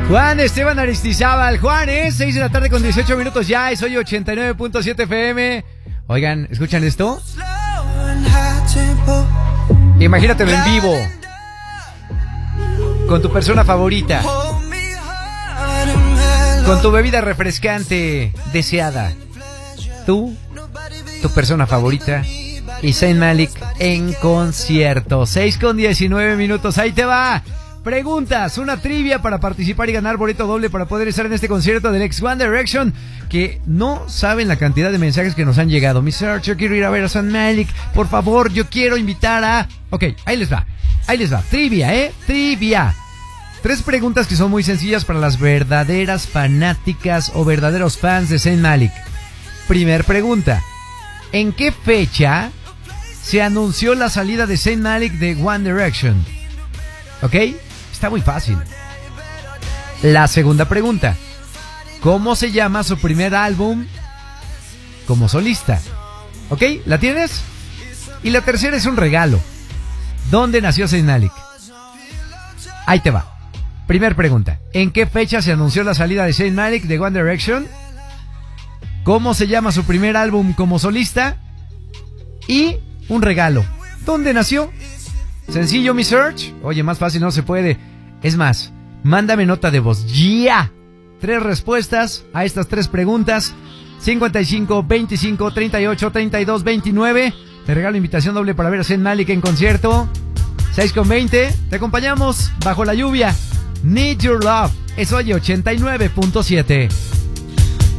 Juan Esteban Aristizábal. Juan, 6 de la tarde con 18 minutos ya. Soy 89.7 FM. Oigan, ¿escuchan esto? Imagínatelo en vivo, con tu persona favorita, con tu bebida refrescante deseada, tú, tu persona favorita y Zayn Malik en concierto. 6 con 19 minutos, ahí te va. Preguntas, una trivia para participar y ganar boleto doble para poder estar en este concierto del ex One Direction, que no saben la cantidad de mensajes que nos han llegado. Mi Search, yo quiero ir a ver a Zayn Malik, por favor, yo quiero invitar a... Ok, ahí les va, trivia, trivia. 3 preguntas que son muy sencillas para las verdaderas fanáticas o verdaderos fans de Zayn Malik. Primer pregunta, ¿en qué fecha se anunció la salida de Zayn Malik de One Direction? ¿Ok? Está muy fácil. La segunda pregunta, ¿cómo se llama su primer álbum como solista? ¿Ok? ¿La tienes? Y la tercera es un regalo. ¿Dónde nació Zayn Malik? Ahí te va. Primer pregunta, ¿en qué fecha se anunció la salida de Zayn Malik de One Direction? ¿Cómo se llama su primer álbum como solista? Y un regalo. ¿Dónde nació? Sencillo, mi Search. Oye, más fácil no se puede. Es más, mándame nota de voz. ¡Ya! 3 respuestas a estas 3 preguntas. 55, 25, 38, 32, 29. Te regalo invitación doble para ver a Zayn Malik en concierto. 6 con 20. Te acompañamos bajo la lluvia. Need Your Love. Es hoy 89.7.